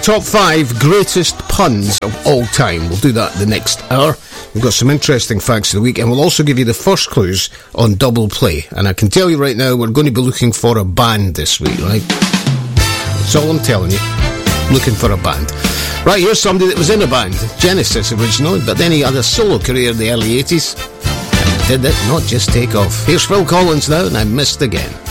Top 5 greatest puns of all time. We'll do that the next hour. We've got some interesting facts of the week, and we'll also give you the first clues on Double Play. And I can tell you right now, we're going to be looking for a band this week, right? That's all I'm telling you. Looking for a band. Right, here's somebody that was in a band. Genesis originally, but then he had a solo career in the early 80s. And did it not just take off. Here's Phil Collins now, and I Missed Again.